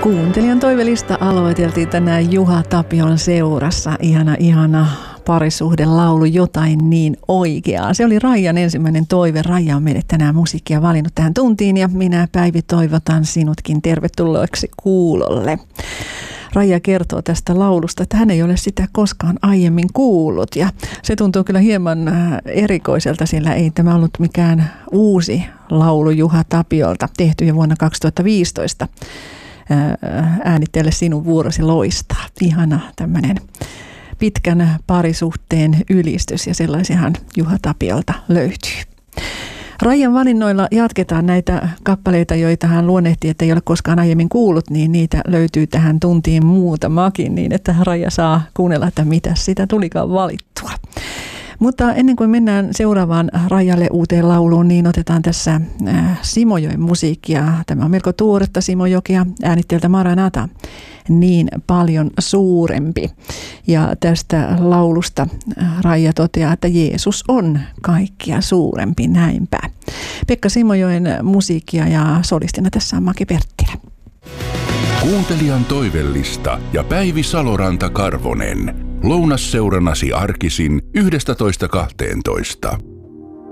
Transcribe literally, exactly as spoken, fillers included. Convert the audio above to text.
Kuuntelijan toivelista aloiteltiin tänään Juha Tapion seurassa. Ihana, ihana parisuhdelaulu Jotain niin oikeaa. Se oli Raijan ensimmäinen toive. Raija on meille tänään musiikkia valinnut tähän tuntiin ja minä Päivi toivotan sinutkin tervetulleeksi kuulolle. Raija kertoo tästä laulusta, että hän ei ole sitä koskaan aiemmin kuullut ja se tuntuu kyllä hieman erikoiselta, sillä ei tämä ollut mikään uusi laulu Juha Tapiolta, tehty jo vuonna kaksituhattaviisitoista. Äänitteelle sinun vuorosi loistaa. Ihana tämmöinen pitkän parisuhteen ylistys ja sellaisiahan Juha Tapiolta löytyy. Raijan valinnoilla jatketaan näitä kappaleita, joita hän luonnehti, että ei ole koskaan aiemmin kuullut, niin niitä löytyy tähän tuntiin muutamakin, niin että Raija saa kuunnella, että mitä sitä tulikaan valittua. Mutta ennen kuin mennään seuraavaan Raijalle uuteen lauluun, niin otetaan tässä Simojoen musiikkia. Tämä on melko tuoretta Simojokea, äänitteeltä Maranata, niin paljon suurempi. Ja tästä laulusta Raija toteaa, että Jeesus on kaikkia suurempi, näinpä. Pekka Simojoen musiikkia ja solistina tässä on Maki Perttilä. Kuuntelijan toivellista ja Päivi Saloranta-Karvonen. Lounasseurannasi arkisin yhdestätoista kahteentoista.